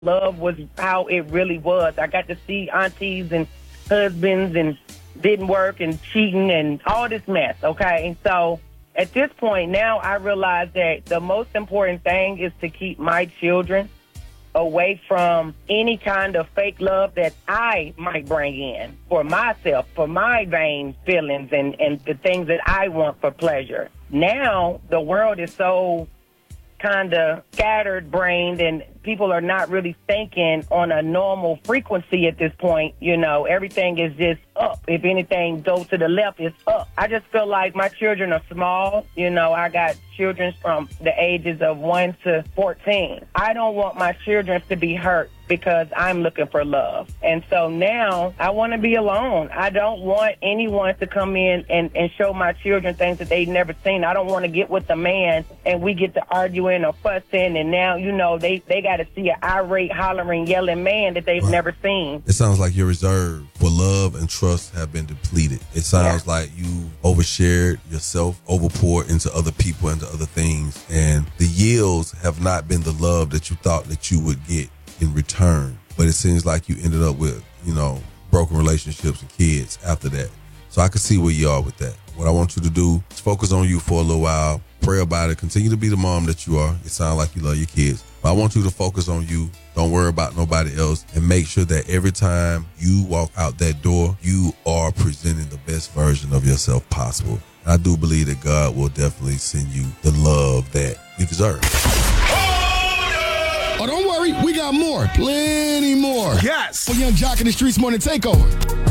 love was how it really was. I got to see aunties and husbands and didn't work and cheating and all this mess, okay? And so at this point now I realize that the most important thing is to keep my children away from any kind of fake love that I might bring in for myself, for my vain feelings and the things that I want for pleasure. Now the world is so kind of scattered-brained and people are not really thinking on a normal frequency at this point. You know, everything is just up. If anything goes to the left, it's up. I just feel like my children are small. You know, I got children from the ages of 1 to 14. I don't want my children to be hurt because I'm looking for love. And so now I want to be alone. I don't want anyone to come in and show my children things that they've never seen. I don't want to get with a man and we get to arguing or fussing and now, you know, they got to see an irate, hollering, yelling man that they've never seen. It sounds like your reserve for love and trust have been depleted. It sounds like you overshared yourself, overpoured into other people and to other things, and the yields have not been the love that you thought that you would get in return. But it seems like you ended up with, you know, broken relationships and kids after that. So I can see where you are with that. What I want you to do is focus on you for a little while, pray about it, continue to be the mom that you are. It sounds like you love your kids. But I want you to focus on you. Don't worry about nobody else, and make sure that every time you walk out that door, you are presenting the best version of yourself possible. And I do believe that God will definitely send you the love that you deserve. Oh, don't worry. We got more. Plenty more. Yes. For Young Jock in the Streets Morning Takeover.